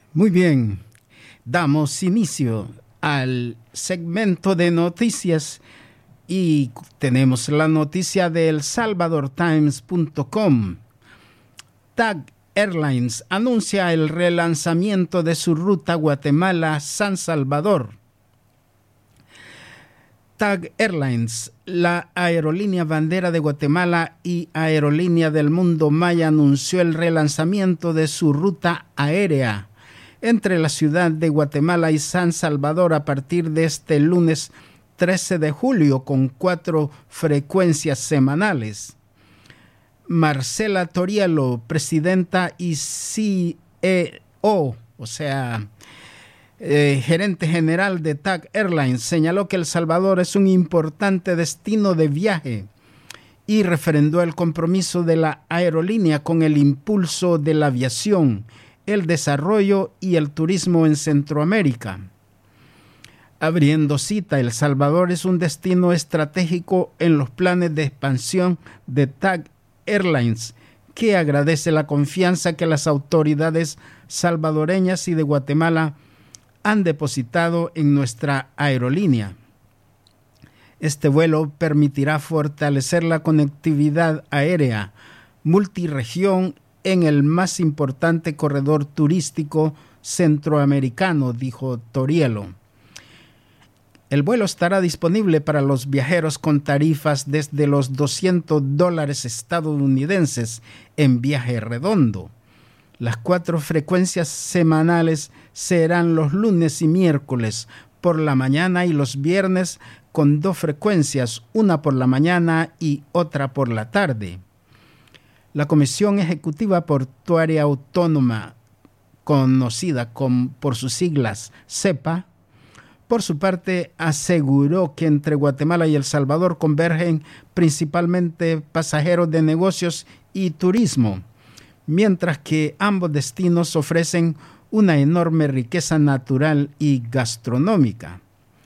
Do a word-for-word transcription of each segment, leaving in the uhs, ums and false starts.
Muy bien, damos inicio al segmento de noticias y tenemos la noticia de el salvador times punto com. TAG Airlines anuncia el relanzamiento de su ruta Guatemala-San Salvador. TAG Airlines, la aerolínea bandera de Guatemala y aerolínea del mundo maya, anunció el relanzamiento de su ruta aérea entre la ciudad de Guatemala y San Salvador a partir de este lunes trece de julio con cuatro frecuencias semanales. Marcela Torielo, presidenta y C E O, o sea, eh, gerente general de TAG Airlines, señaló que El Salvador es un importante destino de viaje y refrendó el compromiso de la aerolínea con el impulso de la aviación, el desarrollo y el turismo en Centroamérica. Abriendo cita, El Salvador es un destino estratégico en los planes de expansión de TAG Airlines, que agradece la confianza que las autoridades salvadoreñas y de Guatemala han depositado en nuestra aerolínea. Este vuelo permitirá fortalecer la conectividad aérea multirregión en el más importante corredor turístico centroamericano, dijo Torielo. El vuelo estará disponible para los viajeros con tarifas desde los doscientos dólares estadounidenses en viaje redondo. Las cuatro frecuencias semanales serán los lunes y miércoles por la mañana y los viernes con dos frecuencias, una por la mañana y otra por la tarde. La Comisión Ejecutiva Portuaria Autónoma, conocida con, por sus siglas CEPA, por su parte, aseguró que entre Guatemala y El Salvador convergen principalmente pasajeros de negocios y turismo, mientras que ambos destinos ofrecen una enorme riqueza natural y gastronómica.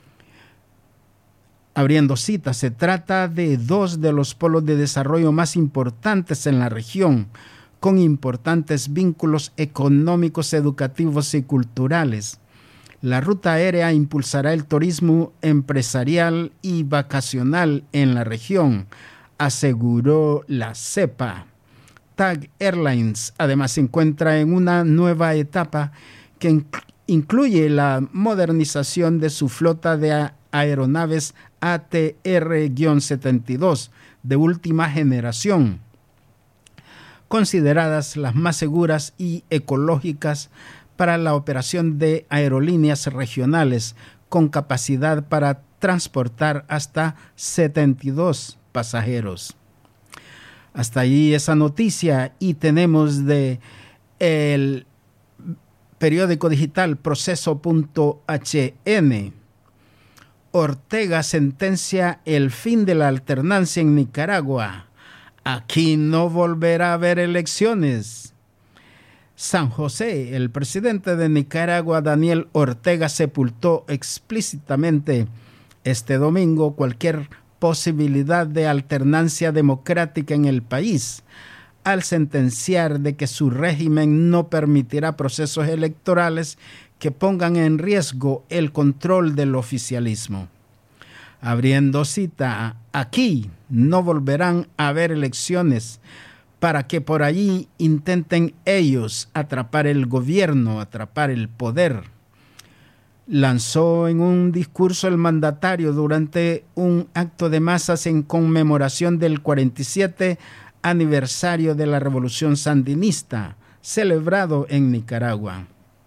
Abriendo cita, se trata de dos de los polos de desarrollo más importantes en la región, con importantes vínculos económicos, educativos y culturales. La ruta aérea impulsará el turismo empresarial y vacacional en la región, aseguró la CEPA. TAG Airlines además se encuentra en una nueva etapa que in- incluye la modernización de su flota de aeronaves A T R setenta y dos de última generación, consideradas las más seguras y ecológicas para la operación de aerolíneas regionales con capacidad para transportar hasta setenta y dos pasajeros. Hasta ahí esa noticia, y tenemos de el periódico digital proceso punto h n. Ortega sentencia el fin de la alternancia en Nicaragua. Aquí no volverá a haber elecciones. San José, el presidente de Nicaragua, Daniel Ortega, sepultó explícitamente este domingo cualquier posibilidad de alternancia democrática en el país, al sentenciar de que su régimen no permitirá procesos electorales que pongan en riesgo el control del oficialismo. Abriendo cita, aquí no volverán a haber elecciones para que por allí intenten ellos atrapar el gobierno, atrapar el poder. Lanzó en un discurso el mandatario durante un acto de masas en conmemoración del cuarenta y siete aniversario de la Revolución Sandinista, celebrado en Nicaragua.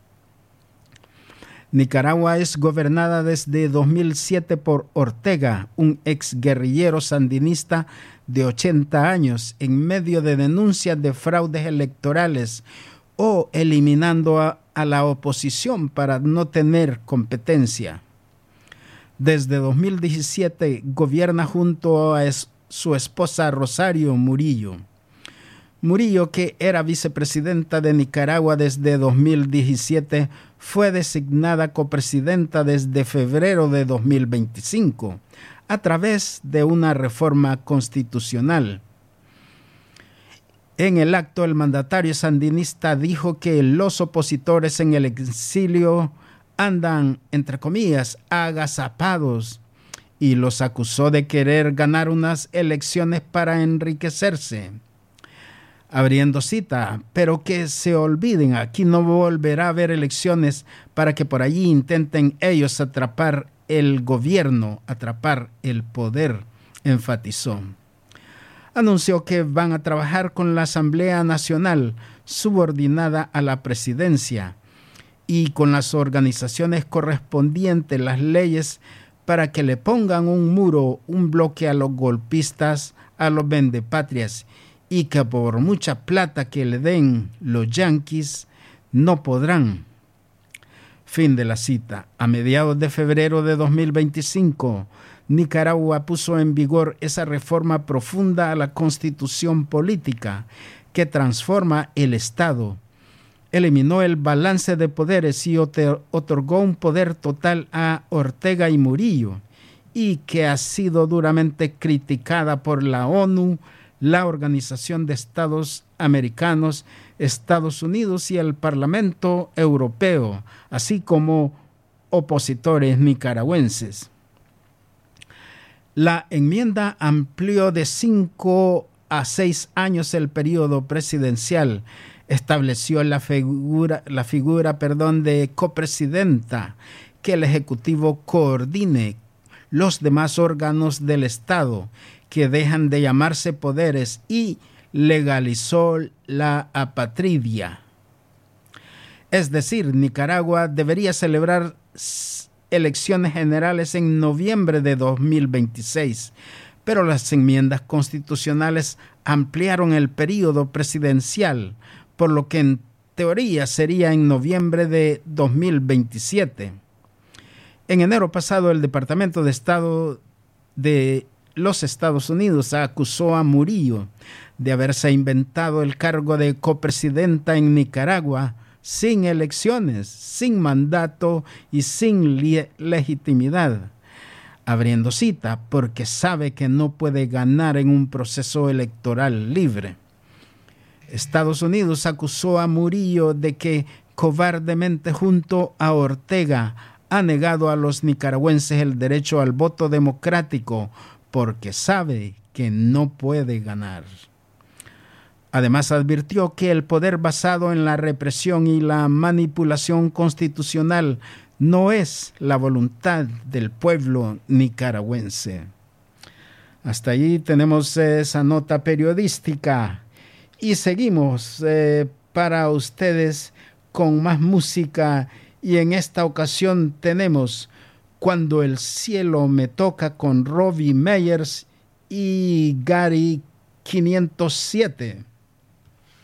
Nicaragua es gobernada desde dos mil siete por Ortega, un exguerrillero sandinista de ochenta años, en medio de denuncias de fraudes electorales o eliminando a, a la oposición para no tener competencia. Desde dos mil diecisiete gobierna junto a es, su esposa Rosario Murillo. Murillo, que era vicepresidenta de Nicaragua desde dos mil diecisiete, fue designada copresidenta desde febrero de dos mil veinticinco a través de una reforma constitucional. En el acto, el mandatario sandinista dijo que los opositores en el exilio andan, entre comillas, agazapados, y los acusó de querer ganar unas elecciones para enriquecerse. Abriendo cita, pero que se olviden, aquí no volverá a haber elecciones para que por allí intenten ellos atrapar el gobierno, atrapar el poder, enfatizó. Anunció que van a trabajar con la Asamblea Nacional, subordinada a la presidencia, y con las organizaciones correspondientes, las leyes, para que le pongan un muro, un bloque a los golpistas, a los vendepatrias, y que por mucha plata que le den los yanquis, no podrán. Fin de la cita. A mediados de febrero de dos mil veinticinco, Nicaragua puso en vigor esa reforma profunda a la constitución política que transforma el Estado. Eliminó el balance de poderes y otorgó un poder total a Ortega y Murillo, y que ha sido duramente criticada por la ONU, la Organización de Estados Americanos, Estados Unidos y el Parlamento Europeo, así como opositores nicaragüenses. La enmienda amplió de cinco a seis años el periodo presidencial, estableció la figura, la figura perdón, de copresidenta, que el Ejecutivo coordine los demás órganos del Estado, que dejan de llamarse poderes, y legalizó la apatridia. Es decir, Nicaragua debería celebrar elecciones generales en noviembre de dos mil veintiséis, pero las enmiendas constitucionales ampliaron el período presidencial, por lo que en teoría sería en noviembre de dos mil veintisiete. En enero pasado, el Departamento de Estado de los Estados Unidos acusó a Murillo de haberse inventado el cargo de copresidenta en Nicaragua sin elecciones, sin mandato y sin le- legitimidad. Abriendo cita, porque sabe que no puede ganar en un proceso electoral libre. Estados Unidos acusó a Murillo de que cobardemente junto a Ortega ha negado a los nicaragüenses el derecho al voto democrático porque sabe que no puede ganar. Además, advirtió que el poder basado en la represión y la manipulación constitucional no es la voluntad del pueblo nicaragüense. Hasta allí tenemos esa nota periodística y seguimos eh, para ustedes con más música, y en esta ocasión tenemos Cuando el cielo me toca con Robbie Meyers y Gary quinientos siete.